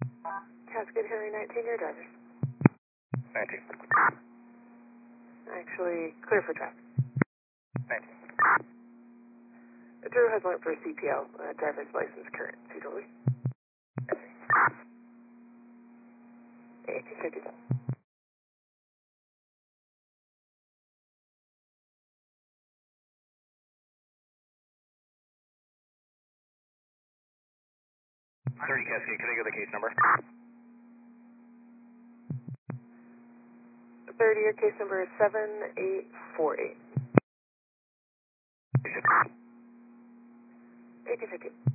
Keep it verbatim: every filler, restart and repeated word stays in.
Cascade Henry nineteen, your drivers. nineteen. Actually, clear for traffic. nineteen. Drew has went for C P L, uh, driver's license current, Cedar Lee. eighteen fifty. thirty Cascade, can I get the case number? thirty, your case number is seven eight four eight. eighteen fifty.